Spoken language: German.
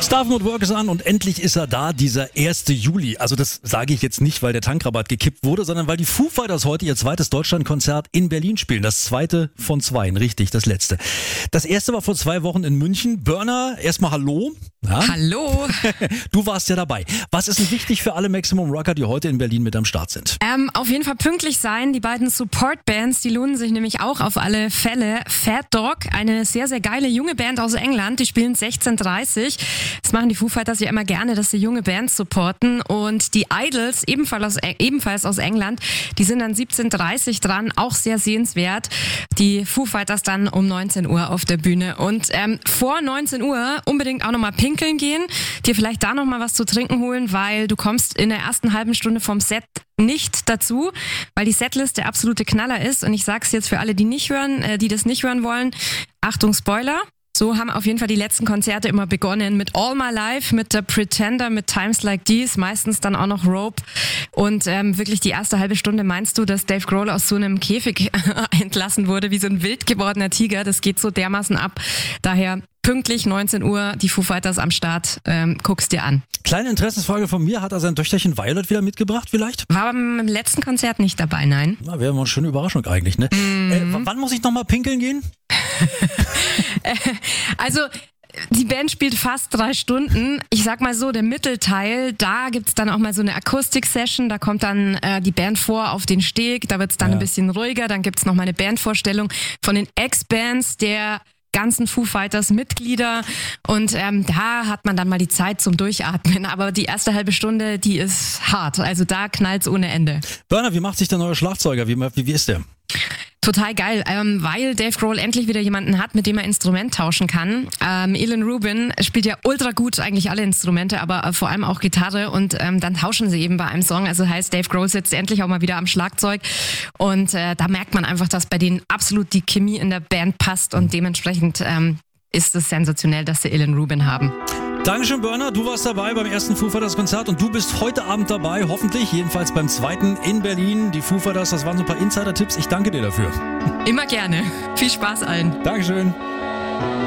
Starven und Work ist an und endlich ist er da, dieser 1. Juli. Also das sage ich jetzt nicht, weil der Tankrabatt gekippt wurde, sondern weil die Foo Fighters heute ihr zweites Deutschlandkonzert in Berlin spielen. Das zweite von zweien, richtig, das letzte. Das erste war vor 2 Wochen in München. Burner, erstmal hallo. Ja? Hallo. Du warst ja dabei. Was ist denn wichtig für alle Maximum Rocker, die heute in Berlin mit am Start sind? Auf jeden Fall pünktlich sein. Die beiden Support-Bands, die lohnen sich nämlich auch auf alle Fälle. Fat Dog, eine sehr, sehr geile junge Band aus England, die spielen 16:30. Das machen die Foo Fighters ja immer gerne, dass sie junge Bands supporten. Und die Idols, ebenfalls aus England, die sind dann 17:30 dran, auch sehr sehenswert. Die Foo Fighters dann um 19 Uhr auf der Bühne. Und vor 19 Uhr unbedingt auch nochmal pinkeln gehen, dir vielleicht da nochmal was zu trinken holen, weil du kommst in der ersten halben Stunde vom Set nicht dazu, weil die Setlist der absolute Knaller ist. Und ich sag's jetzt für alle, die das nicht hören wollen. Achtung, Spoiler. So haben auf jeden Fall die letzten Konzerte immer begonnen mit All My Life, mit The Pretender, mit Times Like These, meistens dann auch noch Rope. Und wirklich die erste halbe Stunde meinst du, dass Dave Grohl aus so einem Käfig entlassen wurde, wie so ein wild gewordener Tiger. Das geht so dermaßen ab. Daher pünktlich 19 Uhr, die Foo Fighters am Start, guck's dir an. Kleine Interessensfrage von mir, hat er sein Töchterchen Violet wieder mitgebracht vielleicht? War beim letzten Konzert nicht dabei, nein. Na, wäre mal eine schöne Überraschung eigentlich, ne? Wann muss ich nochmal pinkeln gehen? Also die Band spielt fast 3 Stunden. Ich sag mal so, der Mittelteil, da gibt's dann auch mal so eine Akustik-Session. Da kommt dann die Band vor auf den Steg. Da wird's dann ein bisschen ruhiger. Dann gibt's noch mal eine Bandvorstellung von den Ex-Bands der ganzen Foo Fighters Mitglieder. Und da hat man dann mal die Zeit zum Durchatmen. Aber die erste halbe Stunde, die ist hart. Also da knallt's ohne Ende. Burner, wie macht sich der neue Schlagzeuger? Wie ist der? Total geil, weil Dave Grohl endlich wieder jemanden hat, mit dem er Instrument tauschen kann. Ilan Rubin spielt ja ultra gut eigentlich alle Instrumente, aber vor allem auch Gitarre und dann tauschen sie eben bei einem Song. Also heißt, Dave Grohl sitzt endlich auch mal wieder am Schlagzeug und da merkt man einfach, dass bei denen absolut die Chemie in der Band passt und dementsprechend ist es sensationell, dass sie Ilan Rubin haben. Dankeschön, Burner. Du warst dabei beim ersten Foo Fighters Konzert und du bist heute Abend dabei, hoffentlich, jedenfalls beim zweiten in Berlin. Die Foo Fighters, das waren so ein paar Insider-Tipps. Ich danke dir dafür. Immer gerne. Viel Spaß allen. Dankeschön.